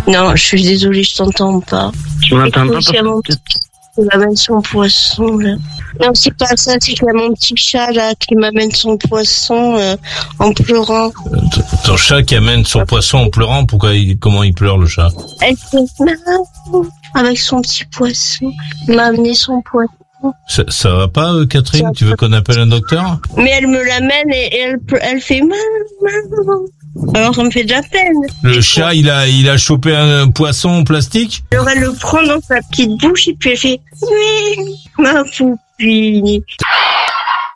Non, je suis désolée, je t'entends pas. Tu m'entends pas? Il m'amène son poisson, là. Non, c'est pas ça, c'est qu'il y a mon petit chat, là, qui m'amène son poisson en pleurant. Ton chat qui amène son poisson en pleurant, comment il pleure, le chat? Elle fait maman avec son petit poisson. Il m'a amené son poisson. Ça va pas, Catherine? Tu veux qu'on appelle un docteur? Mais elle me l'amène et elle fait maman. Alors ça me fait de la peine. Le chat, il a chopé un poisson en plastique? Alors elle le prend dans sa petite bouche et puis elle fait oui, ma poupine.